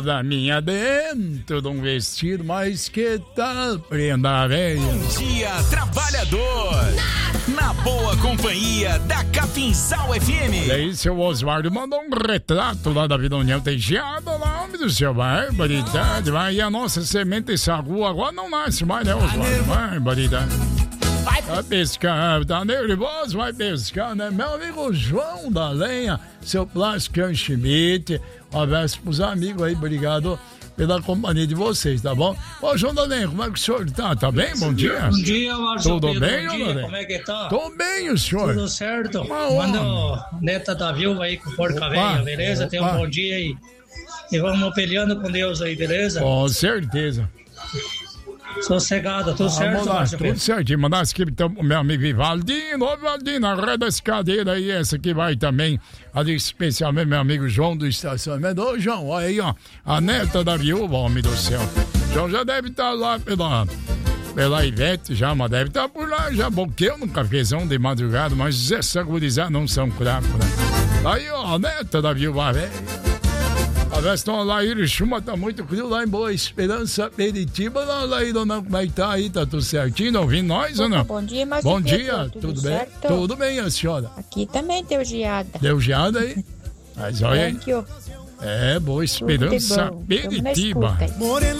toda minha dentro de um vestido, mas que tal prenda velha? Bom dia, trabalhador! Na boa companhia da Capinzal FM. E aí, seu Osvaldo mandou um retrato lá da Vila União. Tem geada lá, homem do céu, barbaridade. Vai, e a nossa semente sagu agora não nasce mais, né, Osvaldo? Barbaridade. Vai pescar, tá nervoso, vai pescar, né? Meu amigo João da Lenha, seu Plástico Schmidt. Um abraço pros amigos aí, obrigado pela companhia de vocês, tá bom? Ô, João da Lenha, como é que o senhor tá? Tá bem? Bom dia. Bom dia, Márcio. Tudo Pedro, bem, bom João da dia, Lenha? como é que tá? Tô bem, o senhor? Tudo certo. Manda o neta da viúva aí com porca velha, beleza? Tenha um bom dia aí. E vamos peleando com Deus aí, beleza? Com certeza. Sossegado, tudo certo, Vamos lá, Márcio tudo Pedro? certinho. Mandar aqui então pro meu amigo Vivaldino. Ô, Vivaldino, arreda essa cadeira aí. Essa aqui vai também, ali especialmente meu amigo João do estacionamento. Ô, João, olha aí, ó. A neta da viúva, homem do céu. João já deve estar lá pela Ivete, já, mas deve estar por lá já. Bom, que eu nunca fiz de madrugada, mas essa gurizada não são cracos, né? Aí, ó, a neta da viúva, velho. A Vestão lá, Irixuma tá muito frio lá em Boa Esperança, Peritiba. Lá, dona, como é que tá aí? Tá tudo certinho? Ouvindo nós ou não? Bom dia, Márcio Bom Pedro, dia, tudo bem? certo? Tudo bem, a senhora? Aqui também deu geada. Deu geada aí? Mas olha aí. Thank you. É, Boa Esperança, Tudo de bom. Tamo na Peritiba. escuta aí.